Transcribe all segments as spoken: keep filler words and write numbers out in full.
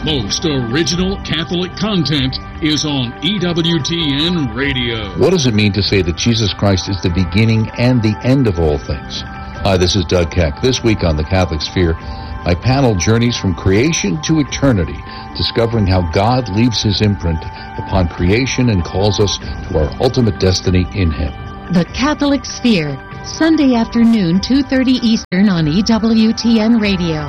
most original Catholic content is on E W T N Radio. What does it mean to say that Jesus Christ is the beginning and the end of all things? Hi, this is Doug Keck. This week on The Catholic Sphere, my panel journeys from creation to eternity, discovering how God leaves his imprint upon creation and calls us to our ultimate destiny in him. The Catholic Sphere, Sunday afternoon, two thirty Eastern on E W T N Radio.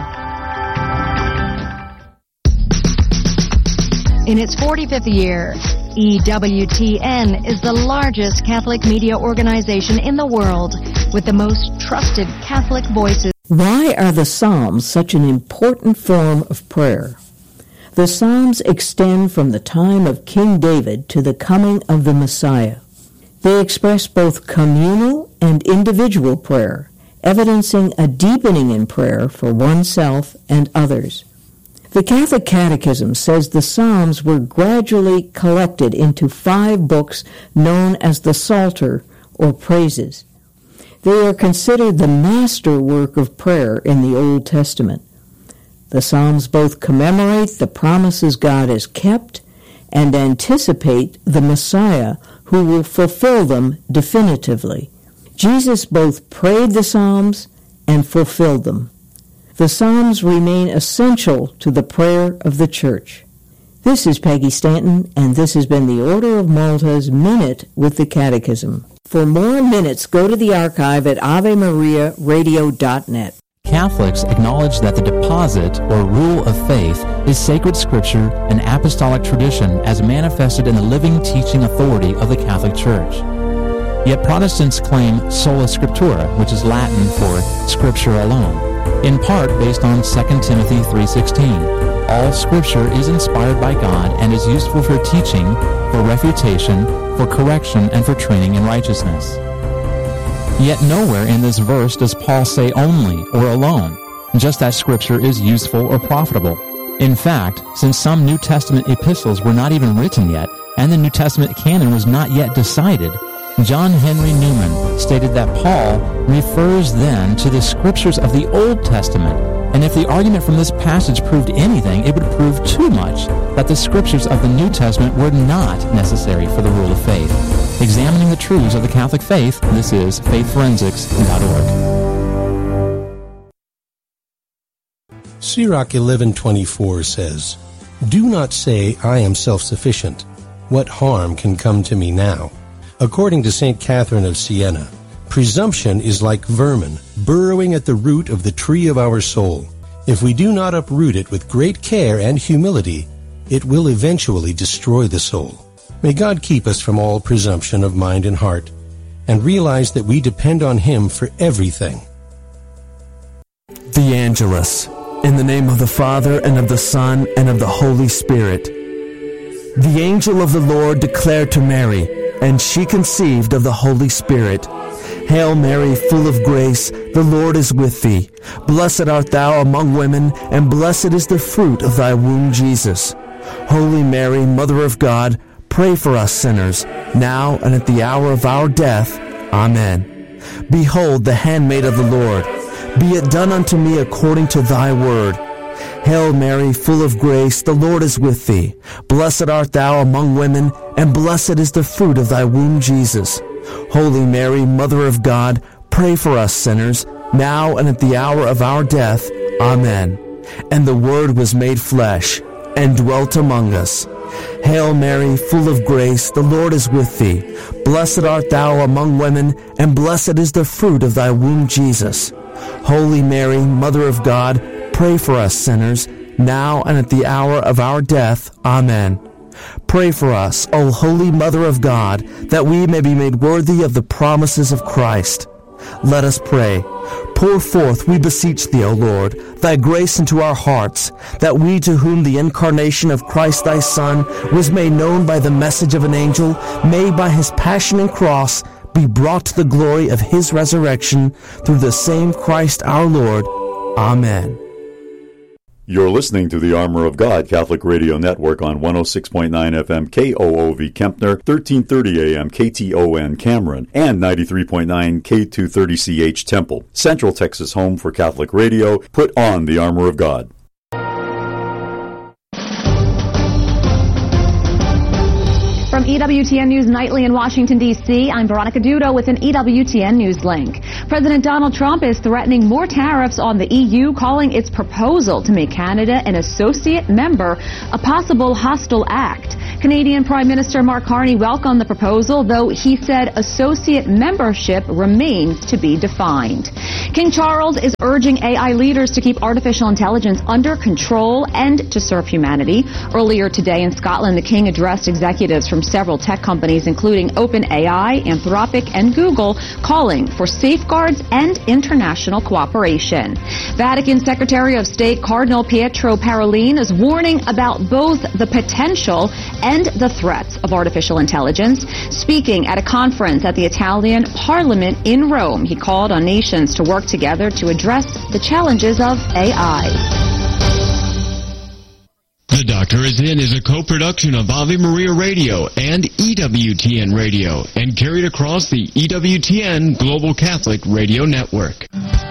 In its forty-fifth year, E W T N is the largest Catholic media organization in the world with the most trusted Catholic voices. Why are the Psalms such an important form of prayer? The Psalms extend from the time of King David to the coming of the Messiah. They express both communal and individual prayer, evidencing a deepening in prayer for oneself and others. The Catholic Catechism says the Psalms were gradually collected into five books known as the Psalter, or Praises. They are considered the masterwork of prayer in the Old Testament. The Psalms both commemorate the promises God has kept and anticipate the Messiah who will fulfill them definitively. Jesus both prayed the Psalms and fulfilled them. The Psalms remain essential to the prayer of the Church. This is Peggy Stanton, and this has been the Order of Malta's Minute with the Catechism. For more minutes, go to the archive at ave maria radio dot net. Catholics acknowledge that the deposit or rule of faith is sacred scripture and apostolic tradition as manifested in the living teaching authority of the Catholic Church. Yet Protestants claim sola scriptura, which is Latin for scripture alone, in part based on Second Timothy three sixteen. All scripture is inspired by God and is useful for teaching, for refutation, for correction, and for training in righteousness. Yet nowhere in this verse does Paul say only or alone, just that Scripture is useful or profitable. In fact, since some New Testament epistles were not even written yet, and the New Testament canon was not yet decided, John Henry Newman stated that Paul refers then to the Scriptures of the Old Testament, and if the argument from this passage proved anything, it would prove too much that the Scriptures of the New Testament were not necessary for the rule of faith. Examining the truths of the Catholic faith, this is faith forensics dot org. Sirach eleven twenty-four says, "Do not say, I am self-sufficient. What harm can come to me now?" According to Saint Catherine of Siena, presumption is like vermin burrowing at the root of the tree of our soul. If we do not uproot it with great care and humility, it will eventually destroy the soul. May God keep us from all presumption of mind and heart, and realize that we depend on Him for everything. The Angelus. In the name of the Father, and of the Son, and of the Holy Spirit. The angel of the Lord declared to Mary, and she conceived of the Holy Spirit. Hail Mary, full of grace, the Lord is with thee. Blessed art thou among women, and blessed is the fruit of thy womb, Jesus. Holy Mary, Mother of God, pray for us sinners, now and at the hour of our death. Amen. Behold, the handmaid of the Lord. Be it done unto me according to thy word. Hail Mary, full of grace, the Lord is with thee. Blessed art thou among women, and blessed is the fruit of thy womb, Jesus. Holy Mary, Mother of God, pray for us sinners, now and at the hour of our death. Amen. And the Word was made flesh, and dwelt among us. Hail Mary, full of grace, the Lord is with thee. Blessed art thou among women, and blessed is the fruit of thy womb, Jesus. Holy Mary, Mother of God, pray for us sinners, now and at the hour of our death. Amen. Pray for us, O Holy Mother of God, that we may be made worthy of the promises of Christ. Let us pray. Pour forth, we beseech thee, O Lord, thy grace into our hearts, that we to whom the incarnation of Christ thy Son was made known by the message of an angel, may by his passion and cross be brought to the glory of his resurrection through the same Christ our Lord. Amen. You're listening to the Armor of God Catholic Radio Network on one oh six point nine F M K O O V Kempner, thirteen thirty A M K T O N Cameron, and ninety-three point nine K two thirty C H Temple. Central Texas home for Catholic radio. Put on the Armor of God. From E W T N News Nightly in Washington, D C, I'm Veronica Dudo with an E W T N News link. President Donald Trump is threatening more tariffs on the E U, calling its proposal to make Canada an associate member a possible hostile act. Canadian Prime Minister Mark Carney welcomed the proposal, though he said associate membership remains to be defined. King Charles is urging A I leaders to keep artificial intelligence under control and to serve humanity. Earlier today in Scotland, the King addressed executives from several tech companies, including OpenAI, Anthropic, and Google, calling for safeguards and international cooperation. Vatican Secretary of State Cardinal Pietro Parolin is warning about both the potential and the threats of artificial intelligence. Speaking at a conference at the Italian Parliament in Rome, he called on nations to work together to address the challenges of A I. The Doctor Is In is a co-production of Ave Maria Radio and E W T N Radio and carried across the E W T N Global Catholic Radio Network.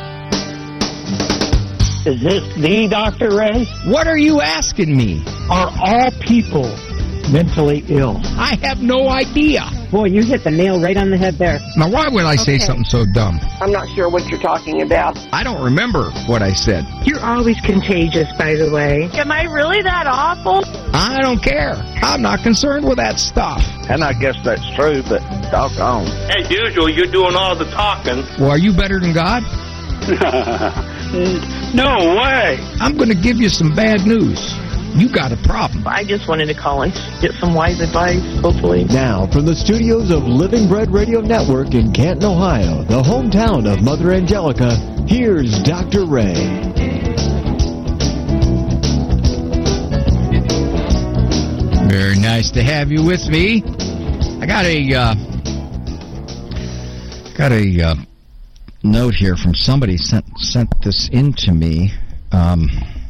Is this the Doctor Ray? What are you asking me? Are all people mentally ill? I have no idea. Boy, you hit the nail right on the head there. Now, why would I say Okay. something so dumb? I'm not sure what you're talking about. I don't remember what I said. You're always contagious, by the way. Am I really that awful? I don't care. I'm not concerned with that stuff. And I guess that's true, but doggone. As usual, you're doing all the talking. Well, are you better than God? No way. I'm going to give you some bad news. You got a problem. I just wanted to call and get some wise advice, hopefully. Now, from the studios of Living Bread Radio Network in Canton, Ohio, the hometown of Mother Angelica, here's Doctor Ray. Very nice to have you with me. I got a uh, got a uh, note here from somebody sent sent this in to me. Um,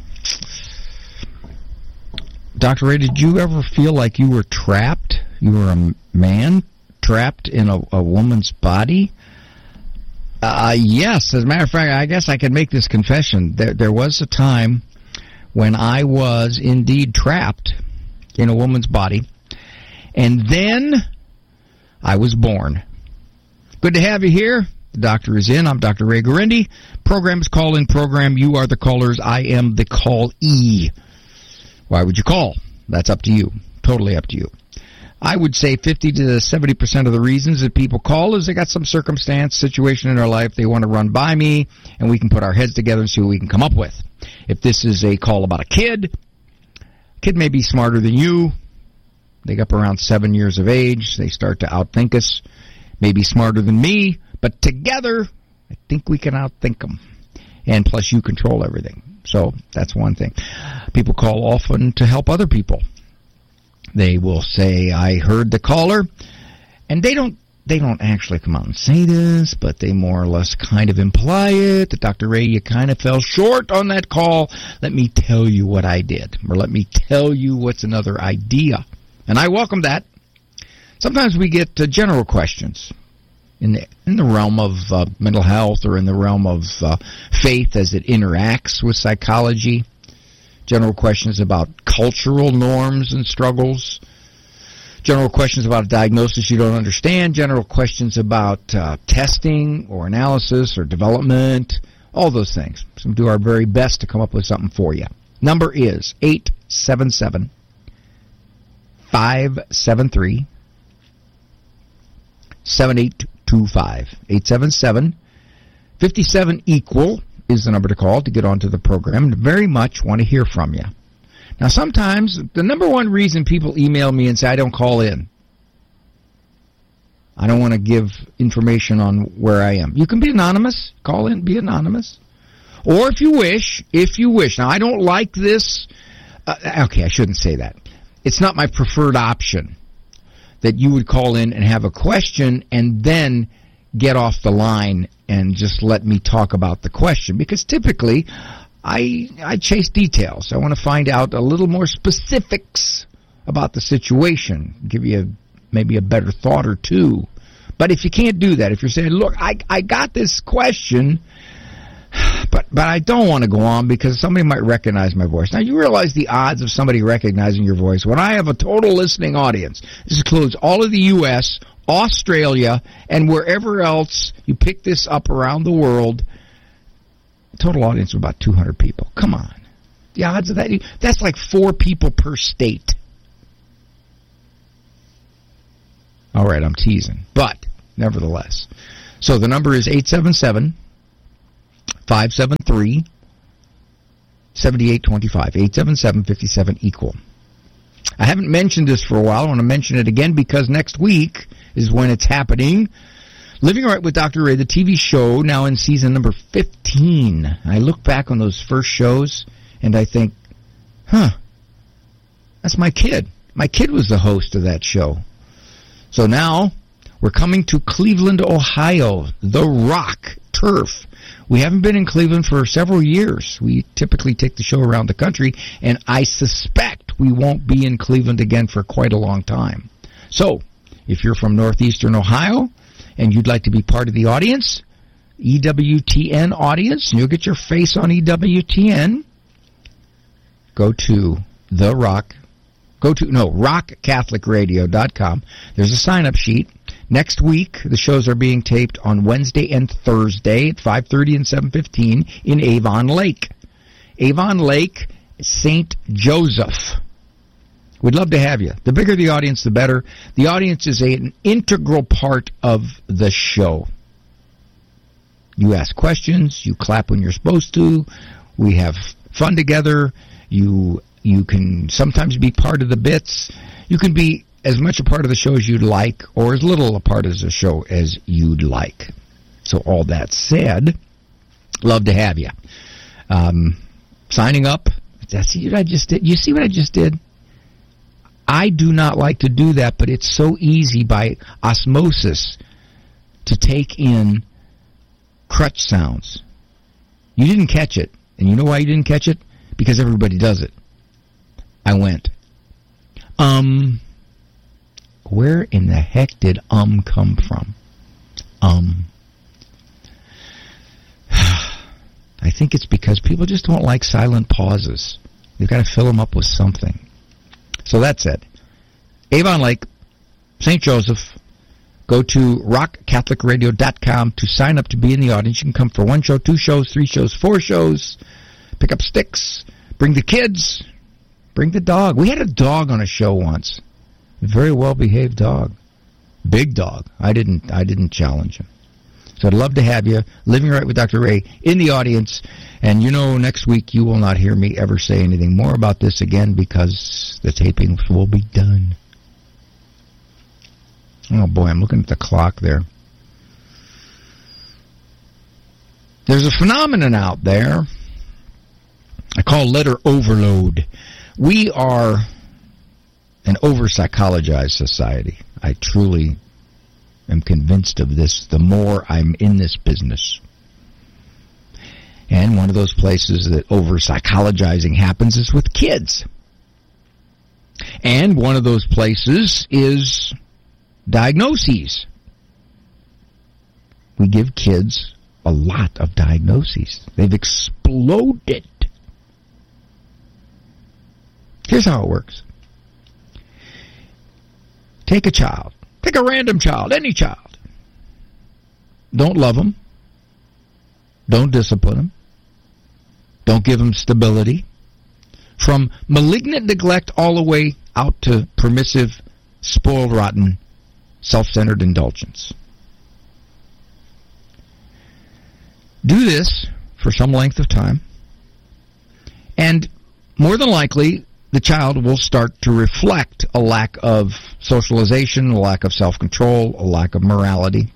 Doctor Ray, did you ever feel like you were trapped? You were a man trapped in a, a woman's body? Uh, yes. As a matter of fact, I guess I can make this confession. There, there was a time when I was indeed trapped in a woman's body, and then I was born. Good to have you here. The Doctor Is In. I'm Doctor Ray Guarendi. Program is Call-In Program. You are the callers. I am the call-E. Why would you call? That's up to you. Totally up to you. I would say fifty to seventy percent of the reasons that people call is they got some circumstance, situation in their life they want to run by me, and we can put our heads together and see what we can come up with. If this is a call about a kid, kid may be smarter than you. They get up around seven years of age. They start to outthink us. Maybe smarter than me, but together, I think we can outthink them. And plus, you control everything. So that's one thing. People call often to help other people. They will say, I heard the caller, and they don't they don't actually come out and say this, but they more or less kind of imply it. That Doctor Ray, you kind of fell short on that call. Let me tell you what I did, or let me tell you what's another idea. And I welcome that. Sometimes we get uh, general questions in the in the realm of uh, mental health or in the realm of uh, faith as it interacts with psychology. General questions about cultural norms and struggles. General questions about a diagnosis you don't understand. General questions about uh, testing or analysis or development. All those things. So we'll do our very best to come up with something for you. Number is eight seven seven, five seven three, seven eight two five. eight seven seven, five seven, equal is the number to call to get onto the program. And very much want to hear from you. Now, sometimes the number one reason people email me and say, I don't call in. I don't want to give information on where I am. You can be anonymous. Call in, be anonymous. Or if you wish, if you wish. Now, I don't like this. Uh, okay, I shouldn't say that. It's not my preferred option that you would call in and have a question and then get off the line and just let me talk about the question. Because typically, I I chase details. I want to find out a little more specifics about the situation, give you a, maybe a better thought or two. But if you can't do that, if you're saying, look, I I got this question, But but I don't want to go on because somebody might recognize my voice. Now, you realize the odds of somebody recognizing your voice. When I have a total listening audience, this includes all of the U S, Australia, and wherever else you pick this up around the world, total audience of about two hundred people. Come on. The odds of that, that's like four people per state. All right, I'm teasing. But, nevertheless. So the number is eight seven seven, five seven three, seven eight two five. eight seven seven, five seven, equal. I haven't mentioned this for a while. I want to mention it again because next week is when it's happening. Living Right with Doctor Ray, the T V show, now in season number fifteen. I look back on those first shows and I think, huh, that's my kid. My kid was the host of that show. So now we're coming to Cleveland, Ohio, The Rock Turf. We haven't been in Cleveland for several years. We typically take the show around the country, and I suspect we won't be in Cleveland again for quite a long time. So, if you're from northeastern Ohio and you'd like to be part of the audience, E W T N audience, and you'll get your face on E W T N, go to The Rock. Go to, no, rock catholic radio dot com. There's a sign-up sheet. Next week, the shows are being taped on Wednesday and Thursday at five thirty and seven fifteen in Avon Lake. Avon Lake, Saint Joseph. We'd love to have you. The bigger the audience, the better. The audience is a, an integral part of the show. You ask questions. You clap when you're supposed to. We have fun together. You you can sometimes be part of the bits. You can be as much a part of the show as you'd like, or as little a part of the show as you'd like. So all that said, love to have you. Um, signing up. See what I just did? You see what I just did? I do not like to do that, but it's so easy by osmosis to take in crutch sounds. You didn't catch it. And you know why you didn't catch it? Because everybody does it. I went, um, where in the heck did um come from? Um, I think it's because people just don't like silent pauses. You've got to fill them up with something. So that's it. Avon Lake, Saint Joseph. Go to rock catholic radio dot com to sign up to be in the audience. You can come for one show, two shows, three shows, four shows. Pick up sticks. Bring the kids. Bring the dog. We had a dog on a show once. A very well-behaved dog. Big dog. I didn't I didn't challenge him. So I'd love to have you, Living Right with Doctor Ray, in the audience. And you know, next week you will not hear me ever say anything more about this again because the tapings will be done. Oh, boy, I'm looking at the clock there. There's a phenomenon out there I call letter overload. We are an over-psychologized society. I truly am convinced of this the more I'm in this business. And one of those places that over-psychologizing happens is with kids. And one of those places is diagnoses. We give kids a lot of diagnoses. They've exploded. Here's how it works. Take a child. Take a random child, any child. Don't love them. Don't discipline them. Don't give them stability. From malignant neglect all the way out to permissive, spoiled, rotten, self-centered indulgence. Do this for some length of time, and more than likely, the child will start to reflect a lack of socialization, a lack of self-control, a lack of morality.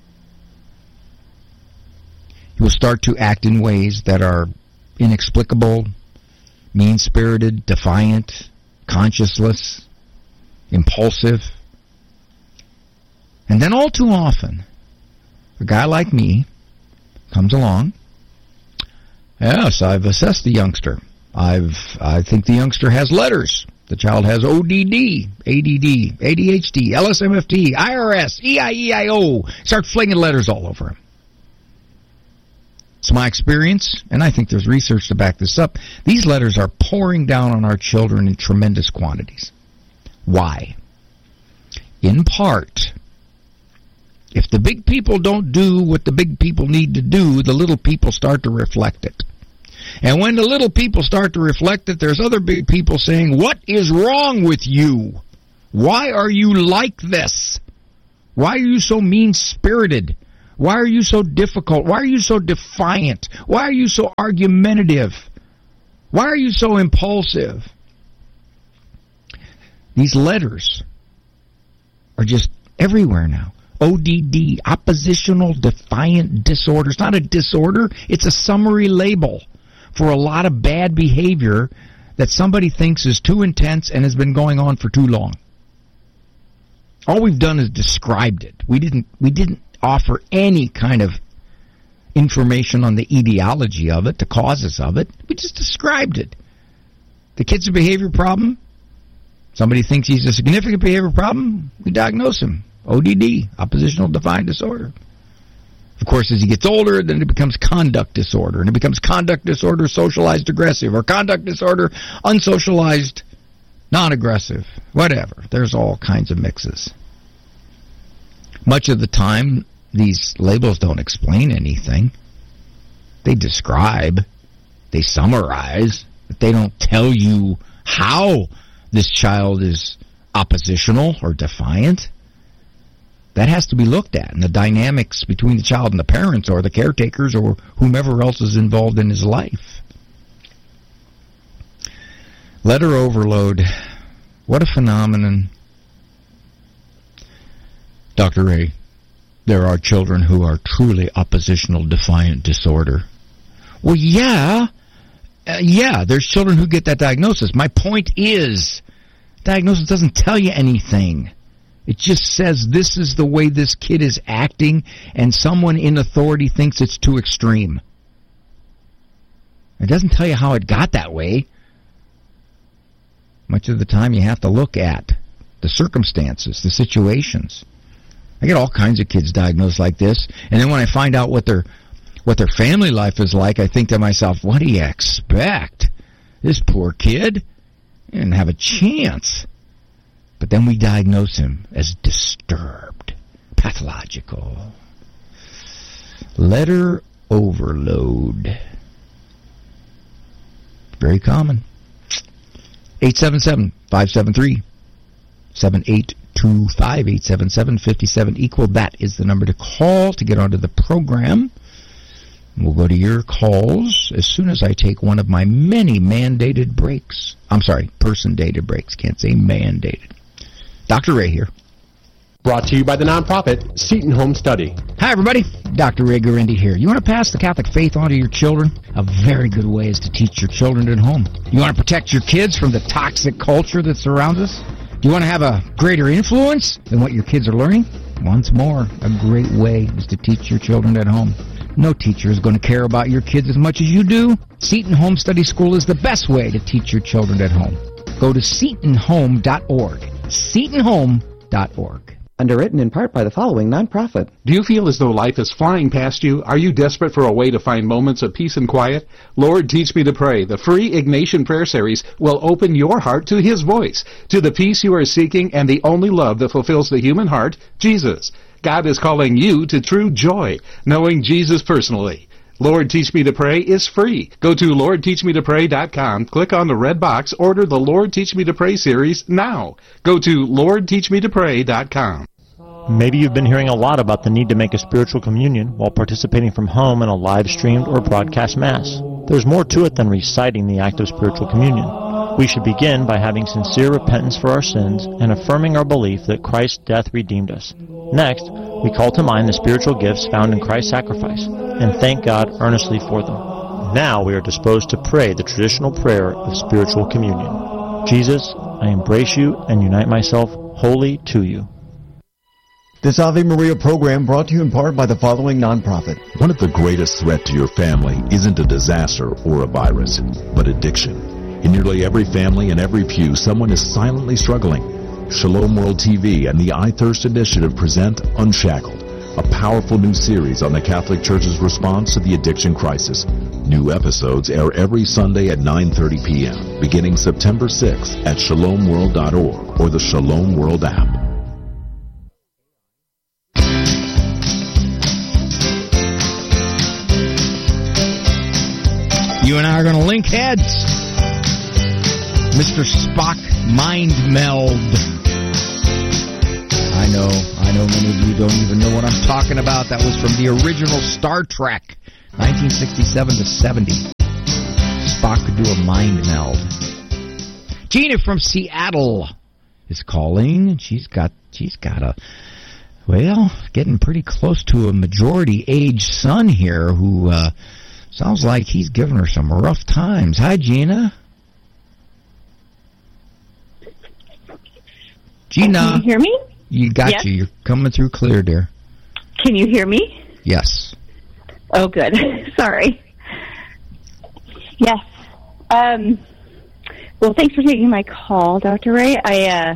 He will start to act in ways that are inexplicable, mean-spirited, defiant, conscienceless, impulsive. And then all too often, a guy like me comes along. Yes, I've assessed the youngster. I've, I think the youngster has letters. The child has O D D, A D D, A D H D, L S M F T, I R S, E I E I O. Start flinging letters all over him. It's my experience, and I think there's research to back this up. These letters are pouring down on our children in tremendous quantities. Why? In part, if the big people don't do what the big people need to do, the little people start to reflect it. And when the little people start to reflect it, there's other big people saying, what is wrong with you? Why are you like this? Why are you so mean-spirited? Why are you so difficult? Why are you so defiant? Why are you so argumentative? Why are you so impulsive? These letters are just everywhere now. O D D, oppositional defiant disorder. It's not a disorder, it's a summary label for a lot of bad behavior that somebody thinks is too intense and has been going on for too long. All we've done is described it. We didn't we didn't offer any kind of information on the etiology of it, the causes of it. We just described it. The kid's a behavior problem. Somebody thinks he's a significant behavior problem. We diagnose him. O D D, oppositional defiant disorder. Of course, as he gets older, then it becomes conduct disorder. And it becomes conduct disorder socialized aggressive, or conduct disorder unsocialized non-aggressive. Whatever. There's all kinds of mixes. Much of the time, these labels don't explain anything. They describe, they summarize, but they don't tell you how this child is oppositional or defiant. That has to be looked at, and the dynamics between the child and the parents or the caretakers or whomever else is involved in his life. Letter overload. What a phenomenon. Doctor Ray, there are children who are truly oppositional defiant disorder. Well, yeah. Uh, yeah, there's children who get that diagnosis. My point is, diagnosis doesn't tell you anything. It just says this is the way this kid is acting, and someone in authority thinks it's too extreme. It doesn't tell you how it got that way. Much of the time you have to look at the circumstances, the situations. I get all kinds of kids diagnosed like this, and then when I find out what their what their family life is like, I think to myself, what do you expect? This poor kid didn't have a chance. But then we diagnose him as disturbed, pathological. Letter overload. Very common. eight seven seven, five seven three, seven eight two five, eight seven seven, five seven equal. That is the number to call to get onto the program. We'll go to your calls as soon as I take one of my many mandated breaks. I'm sorry, person-dated breaks. Can't say mandated. Doctor Ray here. Brought to you by the nonprofit Seton Home Study. Hi, everybody. Doctor Ray Guarendi here. You want to pass the Catholic faith on to your children? A very good way is to teach your children at home. You want to protect your kids from the toxic culture that surrounds us? Do you want to have a greater influence than what your kids are learning? Once more, a great way is to teach your children at home. No teacher is going to care about your kids as much as you do. Seton Home Study School is the best way to teach your children at home. Go to seton home dot org. seton home dot org. Underwritten in part by the following nonprofit. Do you feel as though life is flying past you? Are you desperate for a way to find moments of peace and quiet? Lord, Teach Me to Pray, the free Ignatian Prayer Series, will open your heart to His voice, to the peace you are seeking and the only love that fulfills the human heart, Jesus. God is calling you to true joy, knowing Jesus personally. Lord, Teach Me to Pray is free. Go to lord teach me to pray dot com, click on the red box, order the Lord Teach Me to Pray series now. Go to lord teach me to pray dot com. Maybe you've been hearing a lot about the need to make a spiritual communion while participating from home in a live-streamed or broadcast Mass. There's more to it than reciting the act of spiritual communion. We should begin by having sincere repentance for our sins and affirming our belief that Christ's death redeemed us. Next, we call to mind the spiritual gifts found in Christ's sacrifice and thank God earnestly for them. Now we are disposed to pray the traditional prayer of spiritual communion. Jesus, I embrace you and unite myself wholly to you. This Ave Maria program brought to you in part by the following nonprofit. One of the greatest threats to your family isn't a disaster or a virus, but addiction. In nearly every family and every pew, someone is silently struggling. Shalom World T V and the I Thirst Initiative present Unshackled, a powerful new series on the Catholic Church's response to the addiction crisis. New episodes air every Sunday at nine thirty p.m., beginning September sixth at shalom world dot org or the Shalom World app. You and I are going to link heads. Mister Spock Mind Meld. I know, I know many of you don't even know what I'm talking about. That was from the original Star Trek, nineteen sixty-seven to seventy. Spock could do a mind meld. Gina from Seattle is calling. She's got, she's got a, well, getting pretty close to a majority age son here who, uh, sounds like he's giving her some rough times. Hi, Gina. Gina. Can you hear me? You got yes. you. You're coming through clear, dear. Can you hear me? Yes. Oh, good. Sorry. Yes. Um, well, thanks for taking my call, Doctor Ray. I, uh,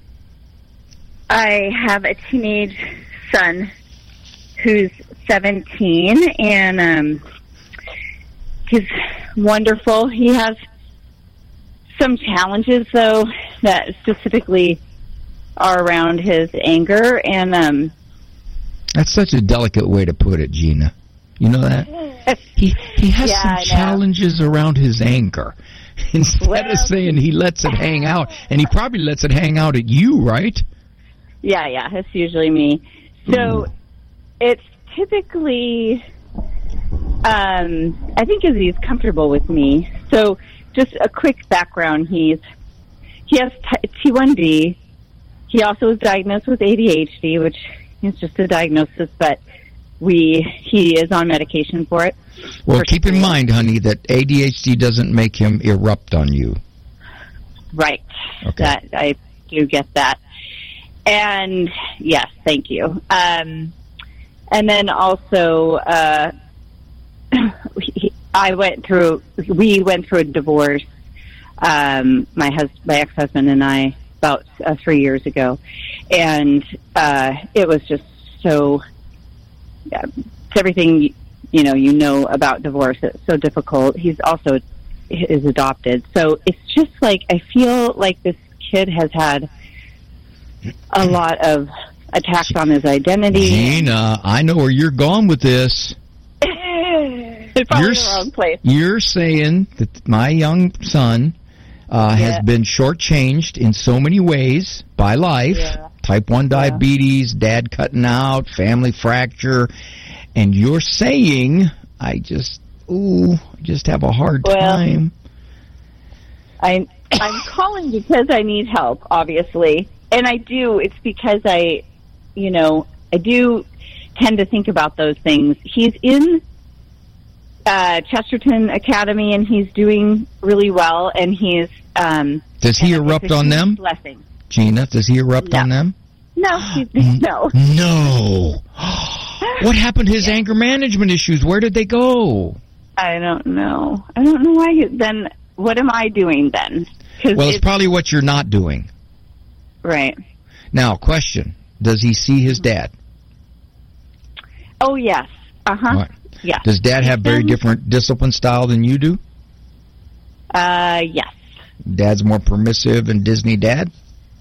I have a teenage son who's seventeen, and, um, he's wonderful. He has some challenges, though, that specifically are around his anger. And um, that's such a delicate way to put it, Gina. You know that? He he has yeah, some challenges around his anger. Instead well, of saying he lets it hang out, and he probably lets it hang out at you, right? Yeah, yeah, that's usually me. So Ooh. It's typically... Um, I think as he's comfortable with me. So, just a quick background: he's he has T one D. He also was diagnosed with A D H D, which is just a diagnosis, but we he is on medication for it. Well, for keep in mind, honey, that A D H D doesn't make him erupt on you. Right. Okay. That I do get that, and yes, thank you. Um, and then also. Uh, I went through, we went through a divorce, um, my hus- my ex-husband and I, about uh, three years ago. And uh, it was just so, yeah, it's everything, you know, you know about divorce. It's so difficult. He's also is adopted. So it's just like, I feel like this kid has had a lot of attacks on his identity. Gina, I know where you're going with this. It's probably you're, the wrong place. You're saying that my young son uh, yeah. has been shortchanged in so many ways by life. Yeah. Type one diabetes, dad cutting out, family fracture. And you're saying, I just, ooh, I just have a hard well, time. I'm, I'm calling because I need help, obviously. And I do. It's because I, you know, I do tend to think about those things. He's in uh, Chesterton Academy, and he's doing really well, and he's... Um, does he erupt on them? Blessing. Gina, does he erupt no. on them? No, he, no. No. What happened to his yeah. anger management issues? Where did they go? I don't know. I don't know why. He, then what am I doing then? Well, it's, it's probably what you're not doing. Right. Now, question. Does he see his dad? Oh, yes. Uh-huh. Right. Yeah. Does dad have very different discipline style than you do? Uh, yes. Dad's more permissive and Disney dad?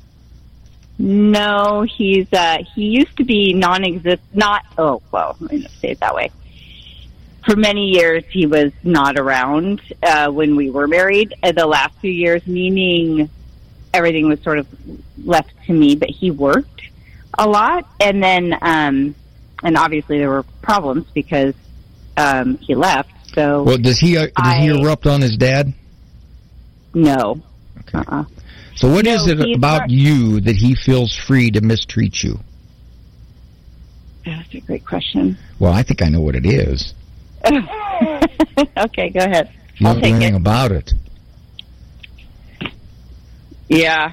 No, he's, uh, he used to be non-exist, not, oh, well, let me say it that way. For many years, he was not around, uh, when we were married. Uh, the last few years, meaning everything was sort of left to me, but he worked a lot. And then, um, and obviously there were problems because, um, he left, so. Well, does he, uh, does I, he erupt on his dad? No. Okay. Uh-uh. So what no, is it about not, you that he feels free to mistreat you? That's a great question. Well, I think I know what it is. Okay, go ahead. You I'll know take anything it. about it. Yeah.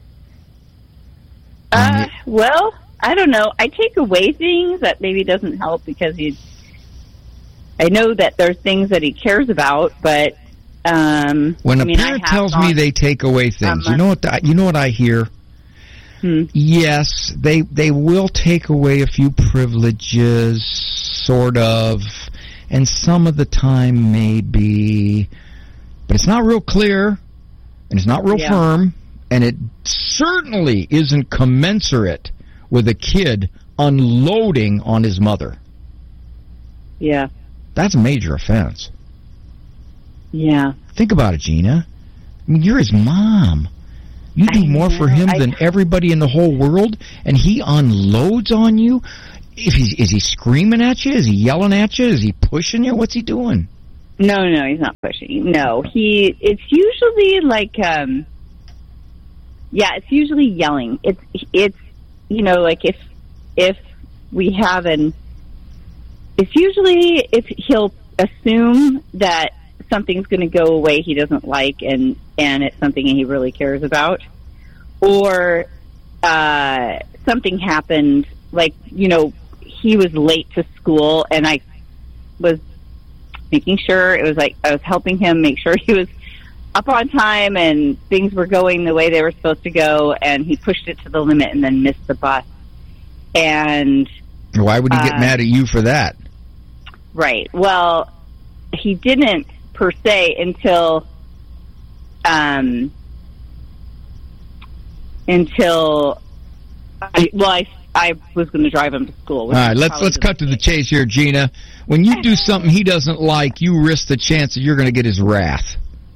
Uh, well, I don't know. I take away things that maybe doesn't help because he's... I know that there's things that he cares about, but... Um, when I a mean, parent tells me they take away things, you know what? The, you know what I hear? Hmm. Yes, they they will take away a few privileges, sort of, and some of the time maybe, but it's not real clear, and it's not real Yeah. firm, and it certainly isn't commensurate with a kid unloading on his mother. Yeah. That's a major offense. Yeah. Think about it, Gina. I mean, you're his mom. You do I more for know. him I- than everybody in the whole world, and he unloads on you? If he's, is he screaming at you? Is he yelling at you? Is he pushing you? What's he doing? No, no, he's not pushing. No, he. It's usually like, um, yeah, it's usually yelling. It's it's you know like if if we have an, it's usually if he'll assume that something's going to go away he doesn't like, and and it's something he really cares about, or uh, something happened, like, you know, he was late to school, and I was making sure, it was like I was helping him make sure he was up on time and things were going the way they were supposed to go, and he pushed it to the limit and then missed the bus. And Why would he get uh, mad at you for that? right, well, he didn't per se until um until I, well I I was going to drive him to school. All right, let's let's cut to the chase here, Gina. When you do something he doesn't like, you risk the chance that you're going to get his wrath.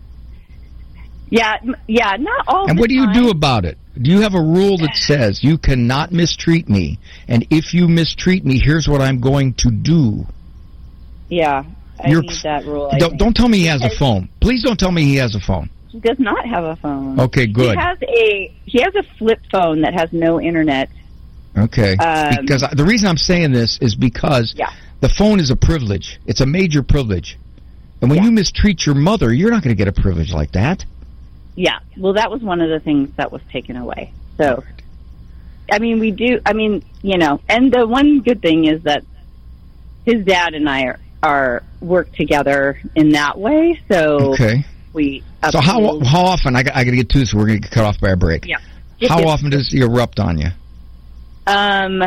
Yeah, m- yeah, not all And the what do you time. do about it? Do you have a rule that says you cannot mistreat me, and if you mistreat me, here's what I'm going to do? Yeah, I You're- need that rule. I Don't, think. don't tell me he has a Because phone. Please don't tell me he has a phone. He does not have a phone. Okay, good. He has a he has a flip phone that has no internet. Okay. Um, because I, the reason I'm saying this is because Yeah. the phone is a privilege. It's a major privilege. And when you mistreat your mother, you're not going to get a privilege like that. Yeah, well, that was one of the things that was taken away. So, I mean, we do. I mean, you know, and the one good thing is that his dad and I are, are work together in that way. So Okay. we. So how uphold- how often, I, got- I got to get to this, we're going to get cut off by a break. Yeah. How Yes. often does he erupt on you? Um,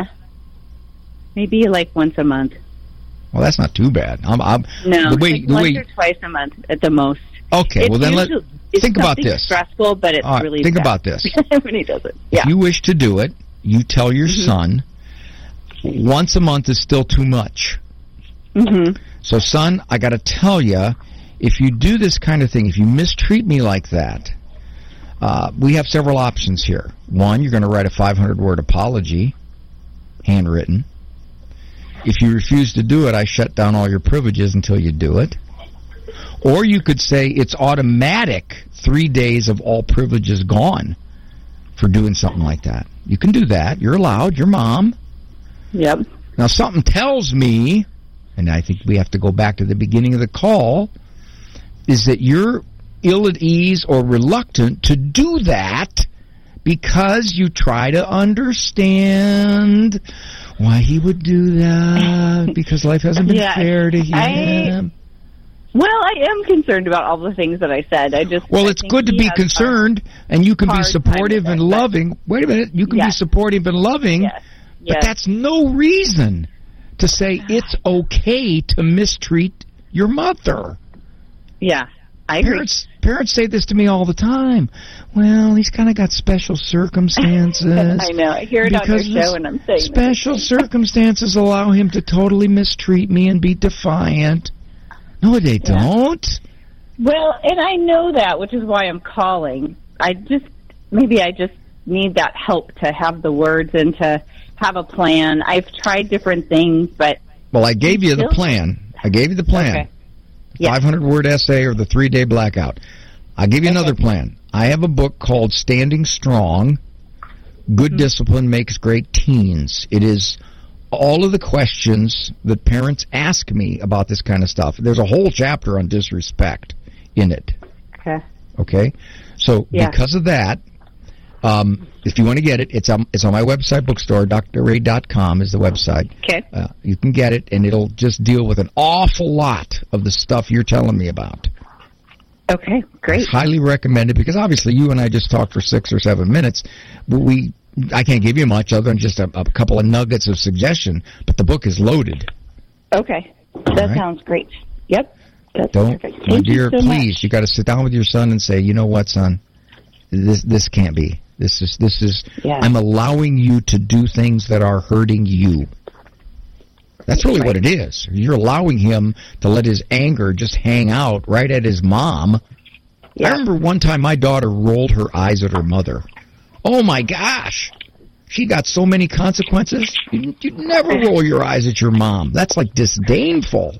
maybe like once a month. Well, that's not too bad. I'm, I'm, No, the way, like the once way, or twice a month at the most. okay, It's well then let, usually- it's think about something this. Stressful, but it's All right, really think bad about this. when he does it. Yeah. If you wish to do it, you tell your Mhm. son, once a month is still too much. Mm-hmm. So, son, I got to tell you, if you do this kind of thing, if you mistreat me like that, uh, we have several options here. One, you're going to write a five hundred word apology, handwritten. If you refuse to do it, I shut down all your privileges until you do it. Or you could say it's automatic, three days of all privileges gone for doing something like that. You can do that. You're allowed. You're mom. Yep. Now, something tells me, and I think we have to go back to the beginning of the call, is that you're ill at ease or reluctant to do that because you try to understand why he would do that, because life hasn't been Yeah, fair to I- him. Well, I am concerned about all the things that I said. I just Well, I it's think good to he be has concerned, and you can be hard time supportive with and it, but- loving. Wait a minute, you can be Yes. supportive and loving, Yes. but Yes. that's no reason to say it's okay to mistreat your mother. Yeah, I agree. Parents, parents say this to me all the time. Well, he's kind of got special circumstances. I know. I hear it on your because show, the and I'm saying special circumstances allow him to totally mistreat me and be defiant. No, they don't. Well, and I know that, which is why I'm calling. I just maybe I just need that help to have the words and to have a plan. I've tried different things, but Well, I gave you the Still? plan. I gave you the plan. Okay. Yeah. five hundred word essay or the three-day blackout. I'll give you another plan. I have a book called Standing Strong, Good Discipline Makes Great Teens. It is all of the questions that parents ask me about this kind of stuff. There's a whole chapter on disrespect in it. okay. Okay? So Yeah. because of that, um, if you want to get it, it's on, it's on my website, bookstore, d r ray dot com is the website. Okay. Uh, you can get it, and it'll just deal with an awful lot of the stuff you're telling me about. Okay, great. I highly recommend it, because obviously you and I just talked for six or seven minutes, but we I can't give you much other than just a, a couple of nuggets of suggestion, but the book is loaded. Okay. That right. sounds great. Yep. That's Don't, perfect. my Thank dear, you so please, much. you got to sit down with your son and say, you know what, son, this this can't be. This is this is. Yeah. I'm allowing you to do things that are hurting you. That's really right. what it is. You're allowing him to let his anger just hang out right at his mom. Yeah. I remember one time my daughter rolled her eyes at her mother. Oh my gosh, she got so many consequences. You, you never roll your eyes at your mom. That's like disdainful.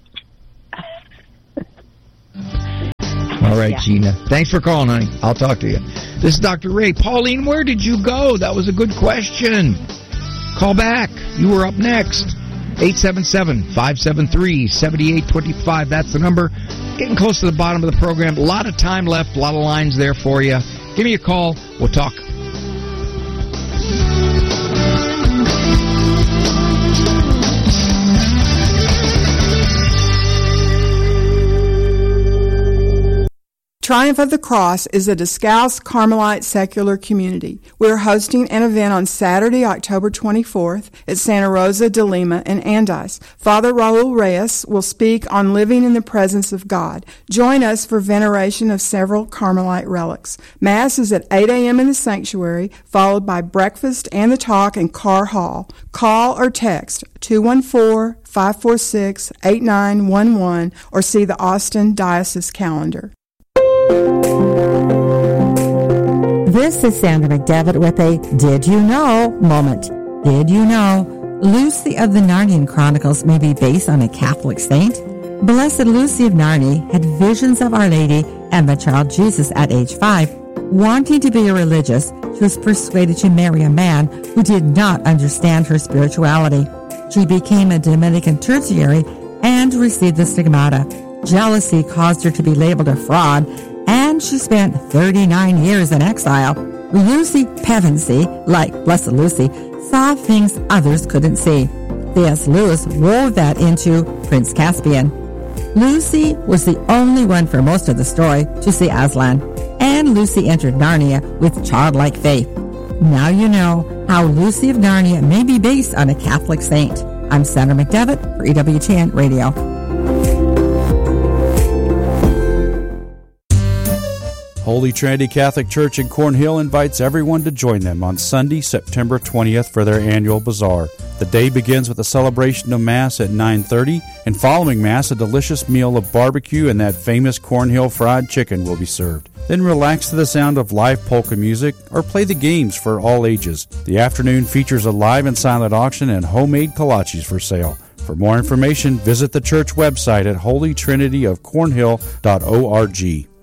All right, yeah. Gina. Thanks for calling, honey. I'll talk to you. This is Doctor Ray. Pauline, where did you go? That was a good question. Call back. You were up next. eight seven seven, five seven three, seven eight two five. That's the number. Getting close to the bottom of the program. A lot of time left. A lot of lines there for you. Give me a call. We'll talk. Triumph of the Cross is a Discalced Carmelite secular community. We are hosting an event on Saturday, October twenty-fourth at Santa Rosa de Lima in Andes. Father Raul Reyes will speak on living in the presence of God. Join us for veneration of several Carmelite relics. Mass is at eight a.m. in the sanctuary, followed by breakfast and the talk in Carr Hall. Call or text two one four, five four six, eight nine one one or see the Austin Diocese calendar. This is Sandra McDevitt with a Did You Know moment. Did you know Lucy of the Narnian Chronicles may be based on a Catholic saint? Blessed Lucy of Narnia had visions of Our Lady and the child Jesus at age five. Wanting to be a religious, she was persuaded to marry a man who did not understand her spirituality. She became a Dominican tertiary and received the stigmata. Jealousy caused her to be labeled a fraud, and she spent thirty-nine years in exile. Lucy Pevensey, like Blessed Lucy, saw things others couldn't see. C S Lewis wove that into Prince Caspian. Lucy was the only one for most of the story to see Aslan, and Lucy entered Narnia with childlike faith. Now you know how Lucy of Narnia may be based on a Catholic saint. I'm Sandra McDevitt for E W T N Radio. Holy Trinity Catholic Church in Cornhill invites everyone to join them on Sunday, September twentieth for their annual bazaar. The day begins with a celebration of Mass at nine thirty, and following Mass, a delicious meal of barbecue and that famous Cornhill fried chicken will be served. Then relax to the sound of live polka music or play the games for all ages. The afternoon features a live and silent auction and homemade kolaches for sale. For more information, visit the church website at holy trinity of cornhill dot org.